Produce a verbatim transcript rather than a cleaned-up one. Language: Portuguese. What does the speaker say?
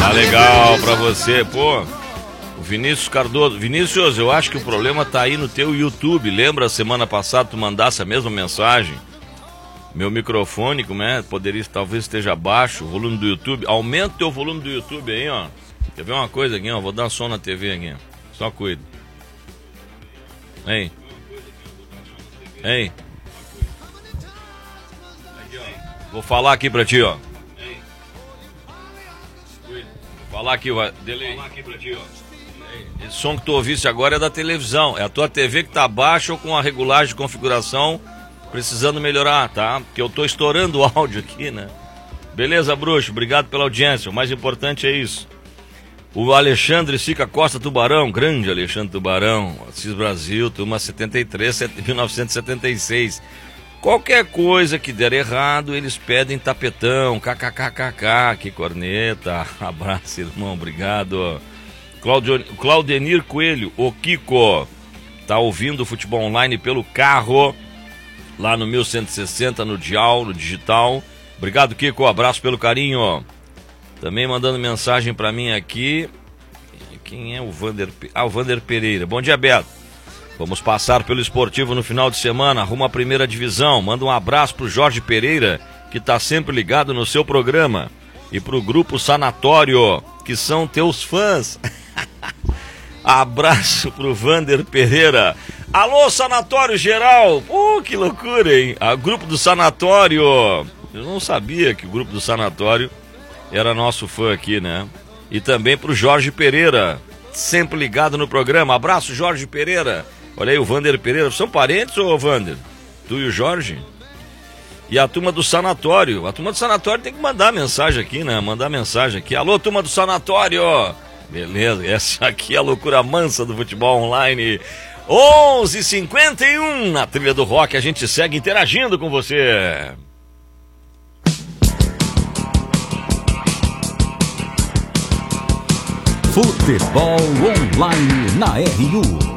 Tá legal pra você, pô. O Vinícius Cardoso. Vinícius, eu acho que o problema tá aí no teu YouTube. Lembra, semana passada tu mandasse a mesma mensagem? Meu microfone, como é? Poderia, talvez esteja baixo, o volume do YouTube. Aumenta o teu volume do YouTube aí, ó. Quer ver uma coisa aqui, ó? Vou dar som na T V aqui, ó. Só cuida. Ei. Ei. Vou falar aqui pra ti, ó. Vou falar aqui, vai. Delay. Vou falar aqui pra ti, ó. Esse som que tu ouviste agora é da televisão. É a tua T V que tá baixa ou com a regulagem de configuração precisando melhorar, tá? Porque eu tô estourando o áudio aqui, né? Beleza, bruxo? Obrigado pela audiência. O mais importante é isso. O Alexandre Sica Costa Tubarão, grande Alexandre Tubarão, Assis Brasil, turma setenta e três, mil novecentos e setenta e seis. Qualquer coisa que der errado, eles pedem tapetão, kkkk, que corneta. Abraço, irmão, obrigado. Claudio, Claudenir Coelho, o Kiko, tá ouvindo o Futebol Online pelo carro, lá no mil cento e sessenta, no dial, no digital. Obrigado, Kiko, abraço pelo carinho. Também mandando mensagem pra mim aqui. Quem é o Vander? Ah, o Vander Pereira. Bom dia, Beto. Vamos passar pelo esportivo no final de semana, rumo à primeira divisão. Manda um abraço pro Jorge Pereira, que tá sempre ligado no seu programa. E pro Grupo Sanatório, que são teus fãs. Abraço pro Vander Pereira. Alô, Sanatório Geral. Pô, que loucura, hein? A Grupo do Sanatório. Eu não sabia que o Grupo do Sanatório era nosso fã aqui, né? E também pro Jorge Pereira, sempre ligado no programa. Abraço, Jorge Pereira. Olha aí, o Vander Pereira. São parentes, ô Vander? Tu e o Jorge? E a turma do Sanatório. A turma do Sanatório tem que mandar mensagem aqui, né? Mandar mensagem aqui. Alô, turma do Sanatório. Beleza, essa aqui é a loucura mansa do Futebol Online. onze e cinquenta e um na trilha do rock. A gente segue interagindo com você. Futebol Online na R U.